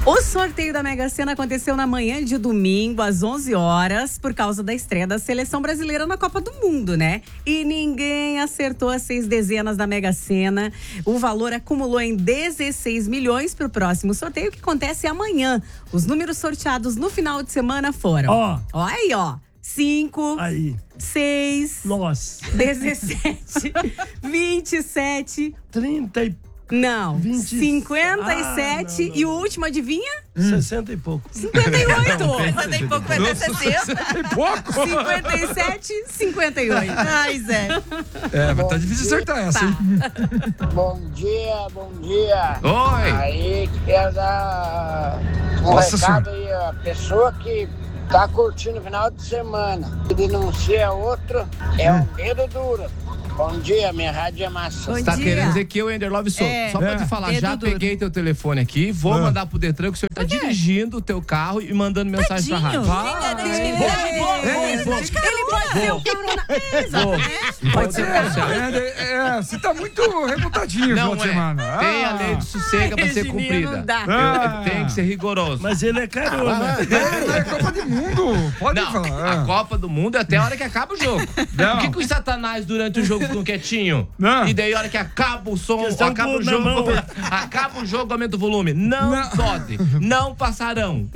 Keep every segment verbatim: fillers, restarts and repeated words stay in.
O sorteio da Mega Sena aconteceu na manhã de domingo, às onze horas, por causa da estreia da Seleção Brasileira na Copa do Mundo, né? E ninguém acertou as seis dezenas da Mega Sena. O valor acumulou em dezesseis milhões para o próximo sorteio, que acontece amanhã. Os números sorteados no final de semana foram... Ó. Ó aí, ó. cinco, Aí. seis, Nossa. dezessete, vinte e sete... trinta e... Não, vinte cinquenta e sete Ah, não, não. e o último, adivinha? sessenta e pouco. cinquenta e oito. cinquenta e pouco vai ter sessenta. E pouco? cinquenta e sete, cinquenta e oito. Ai, Zé. É, mas tá difícil acertar essa, hein? Bom dia, bom dia. Oi. Aí, quero dar um Nossa recado aí, a pessoa que tá curtindo o final de semana e denuncia outro, é um dedo duro. Bom dia, minha rádio é massa. Bom Tá dia. querendo dizer que eu, Ender Love, sou. É. Só pra É. te falar, Dedo já duro. peguei teu telefone aqui, vou Ah. mandar pro Detran que o senhor tá dirigindo o teu carro e mandando mensagem pra rádio. Tadinho. Quem dera de Ei, vou, ei, vou, ei, vou. Ele pode ser o corona. É, exatamente. Pode ser, Marcelo. É, é, você tá muito revoltadinho no Não final de é. semana. Tem a Ah. lei do sossego pra ser Regininha, cumprida. não dá. Ah. Tem que ser rigoroso. Mas ele é carona. É, é Copa do Mundo. Pode Não, falar. a Copa do Mundo é até a hora que acaba o jogo. Não. Por que, que o Satanás durante o jogo ficam quietinho? Não. E daí a hora que acaba o som, Questão acaba o na jogo, mão. acaba o jogo, aumenta o volume. Não, Não. pode. Não passarão.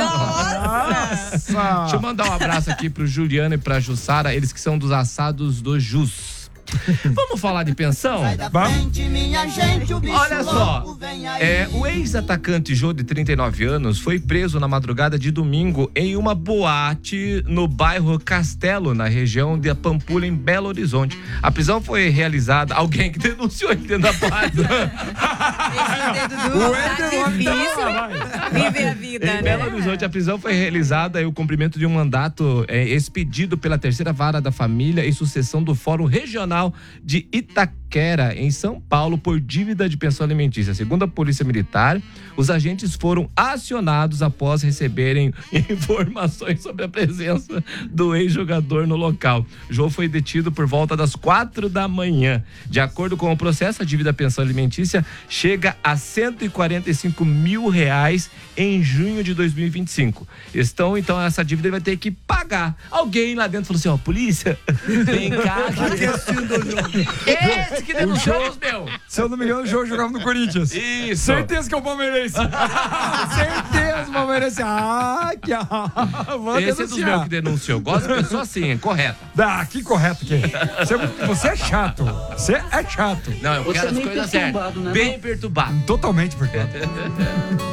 Nossa. Deixa eu mandar um abraço aqui pro Juliano e pra Jussara, eles que são dos assados do Jus. Vamos falar de pensão? Vamos. Olha só, é, o ex-atacante Jô, de trinta e nove anos, foi preso na madrugada de domingo em uma boate no bairro Castelo, na região de Pampulha, em Belo Horizonte. A prisão foi realizada... Alguém que denunciou ele dentro da boate. Esse dedo duro tá difícil. Viver a vida, Em né? Belo Horizonte, a prisão foi realizada e o cumprimento de um mandato é, expedido pela terceira vara da família e sucessão do Fórum Regional de Itaquera, em São Paulo, por dívida de pensão alimentícia. Segundo a Polícia Militar, os agentes foram acionados após receberem informações sobre a presença do ex-jogador no local. João foi detido por volta das quatro da manhã. De acordo com o processo, a dívida pensão alimentícia chega a cento e quarenta e cinco mil reais em junho de dois mil e vinte e cinco. Estão, então, essa dívida ele vai ter que pagar. Alguém lá dentro falou assim, ó, polícia, vem cá. Esse que denunciou os meu. Se eu não me engano, o jogo jogava no Corinthians. Isso. Certeza que é o palmeirense. Certeza, o palmeirense. Ah, que vou Esse é dos denunciar. meus que denunciou. Gosto de pessoa assim, é correta. Ah, que correto que é. Você, você é chato. Você é chato. Não, eu quero as coisas certas. Bem perturbado. Totalmente perturbado.